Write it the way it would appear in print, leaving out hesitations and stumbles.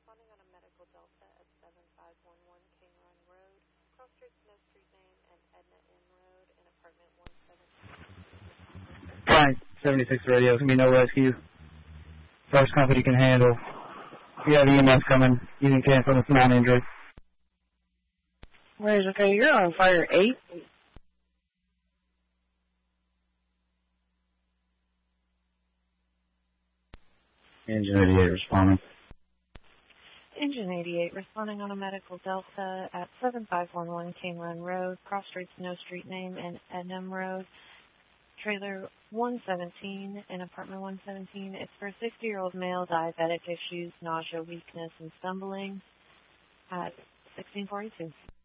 responding on a medical delta at 7511 King Run Road, cross streets, no street name, and Edna M. Road in apartment 117. Fine, 76 radio, can be no rescue. First company can handle. If you have EMS coming, you can cancel this non-injury. Where's okay, you're on fire 8. Engine 88 responding. Engine 88 responding on a medical delta at 7511 King Run Road, cross streets, no street name, and Ednam Road, trailer 117 in apartment 117. It's for a 60-year-old male, diabetic issues, nausea, weakness, and stumbling at 1642.